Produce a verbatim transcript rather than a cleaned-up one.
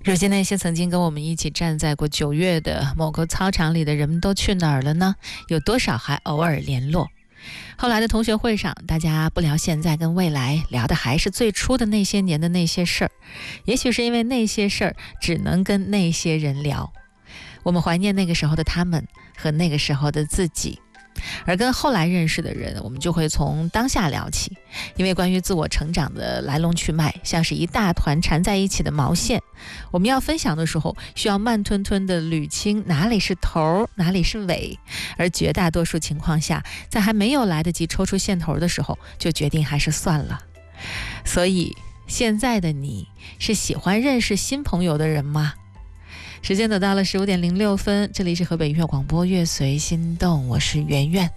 如今那些曾经跟我们一起站在过九月的某个操场里的人们都去哪儿了呢？有多少还偶尔联络？后来的同学会上，大家不聊现在跟未来，聊的还是最初的那些年的那些事儿。也许是因为那些事儿只能跟那些人聊，我们怀念那个时候的他们和那个时候的自己。而跟后来认识的人，我们就会从当下聊起，因为关于自我成长的来龙去脉，像是一大团缠在一起的毛线，我们要分享的时候，需要慢吞吞地捋清哪里是头，哪里是尾，而绝大多数情况下，在还没有来得及抽出线头的时候，就决定还是算了。所以，现在的你是喜欢认识新朋友的人吗？时间走到了十五点零六分，这里是河北音乐广播，乐随心动，我是圆圆。